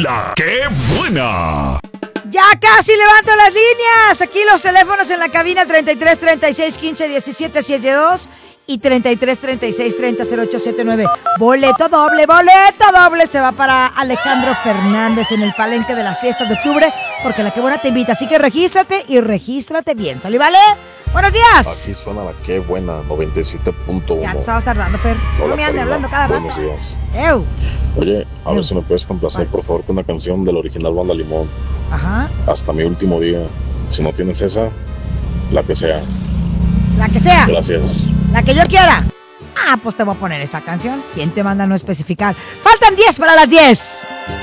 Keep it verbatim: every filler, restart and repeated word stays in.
La ¡Qué buena! Ya casi levanto las líneas. Aquí los teléfonos en la cabina treinta y tres, treinta y seis, quince, diecisiete, setenta y dos y treinta y tres, treinta y seis, treinta, cero ocho setenta y nueve. Boleto doble, boleto doble se va para Alejandro Fernández en el Palenque de las Fiestas de Octubre, porque la Qué Buena te invita. Así que regístrate y regístrate bien. ¿Sale, vale? ¡Buenos días! Aquí suena la Qué Buena, noventa y siete punto uno. Ya te estabas tardando, Fer. Hola, No me ande Karina. hablando cada rato. Buenos días. ¡Ew! Oye, a Ew. ver si me puedes complacer, ¿Cuál? por favor, con una canción del original Banda Limón. Ajá. Hasta mi último día. Si no tienes esa, la que sea. La que sea. Gracias. La que yo quiera. Ah, pues te voy a poner esta canción. ¿Quién te manda a no especificar? Faltan diez para las diez.